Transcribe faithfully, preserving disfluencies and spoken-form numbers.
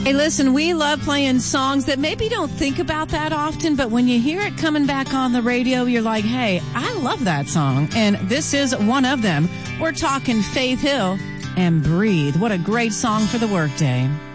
Hey, listen, we love playing songs that maybe don't think about that often, but when you hear it coming back on the radio, you're like, hey, I love that song. And this is one of them. We're talking Faith Hill and Breathe. What a great song for the workday.